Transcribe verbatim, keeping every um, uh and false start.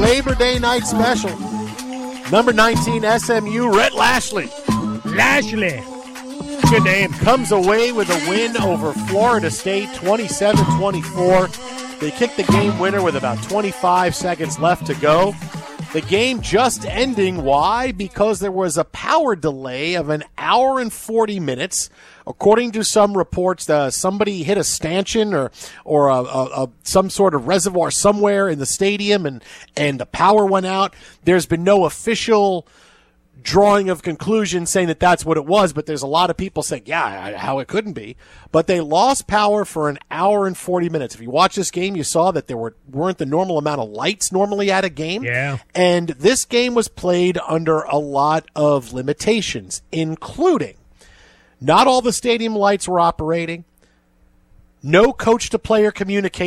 Labor Day night special. Number nineteen, S M U, Rhett Lashley. Lashley. Good name. Comes away with a win over Florida State, twenty-seven twenty-four. They kicked the game winner with about twenty-five seconds left to go. The game just ending. Why? Because there was a power delay of an hour and forty minutes. According to some reports, uh, somebody hit a stanchion or or a, a, a, some sort of reservoir somewhere in the stadium, and, and the power went out. There's been no official drawing of conclusion saying that that's what it was, but there's a lot of people saying, yeah, how it couldn't be. But they lost power for an hour and forty minutes. If you watch this game, you saw that there were, weren't the normal amount of lights normally at a game. Yeah. And this game was played under a lot of limitations, including not all the stadium lights were operating, no coach-to-player communication.